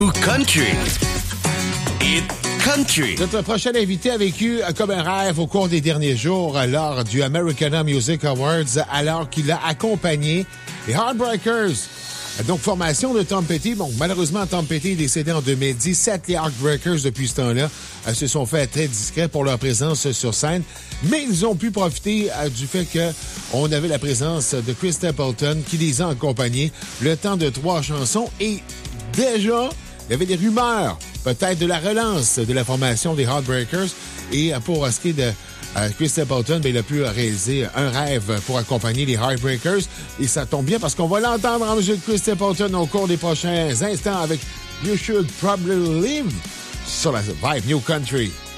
Country. Hit Country. Notre prochain invité a vécu comme un rêve au cours des derniers jours lors du Americana Music Awards, alors qu'il a accompagné les Heartbreakers. Donc, formation de Tom Petty. Bon, malheureusement, Tom Petty est décédé en 2017. Les Heartbreakers, depuis ce temps-là, se sont fait très discrets pour leur présence sur scène. Mais ils ont pu profiter du fait qu'on avait la présence de Chris Stapleton qui les a accompagnés le temps de 3 chansons. Et déjà, il y avait des rumeurs, peut-être de la relance de la formation des Heartbreakers. Et pour ce qui est de Chris Stapleton, il a pu réaliser un rêve pour accompagner les Heartbreakers. Et ça tombe bien parce qu'on va l'entendre en musique de Chris Stapleton au cours des prochains instants avec You Should Probably Live sur la Vibe New Country.